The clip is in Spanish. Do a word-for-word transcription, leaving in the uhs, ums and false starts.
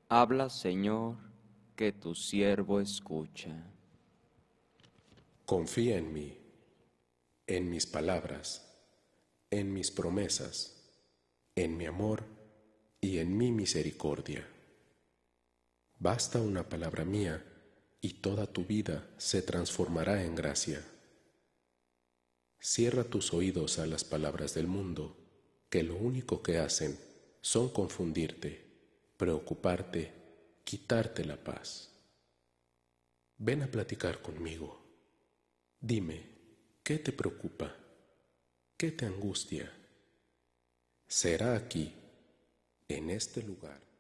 Habla, Señor, que tu siervo escucha. Confía en mí, en mis palabras, en mis promesas, en mi amor y en mi misericordia. Basta una palabra mía y toda tu vida se transformará en gracia. Cierra tus oídos a las palabras del mundo, que lo único que hacen son confundirte, preocuparte, quitarte la paz. Ven a platicar conmigo. Dime, ¿qué te preocupa? ¿Qué te angustia? Será aquí, en este lugar,